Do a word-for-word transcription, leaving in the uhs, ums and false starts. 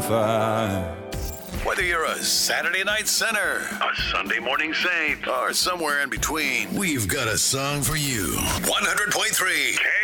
five. Whether you're a Saturday night sinner, a Sunday morning saint, or somewhere in between, we've got a song for you. one hundred point three K